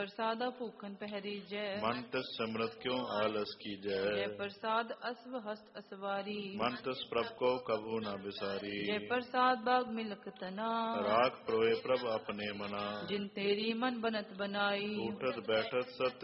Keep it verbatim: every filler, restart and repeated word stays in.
प्रसाद फूखन पहरी जय। मन तिस सिमरत क्यों आलस की जय जय। प्रसाद अश्व हस्त असवारी। मन तिस प्रभ को कभू न बिसारी। जय प्रसाद बाग मिलक तना। राख प्रोए प्रभ अपने मना। जिन तेरी मन बनत बनाई। उठत बैठत सत्य